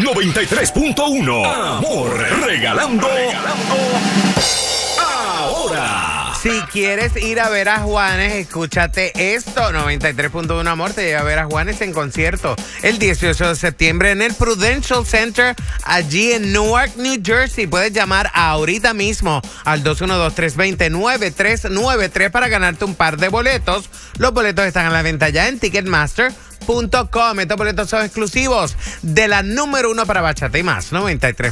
93.1. Amor, regalando ahora. Si quieres ir a ver a Juanes, escúchate esto. 93.1 Amor te lleva a ver a Juanes en concierto el 18 de septiembre en el Prudential Center, allí en Newark, New Jersey. Puedes llamar ahorita mismo al 212-320-9393 para ganarte un par de boletos. Los boletos están a la venta ya en Ticketmaster.com. Estos boletos son exclusivos de la número 1 para bachata y más. 93.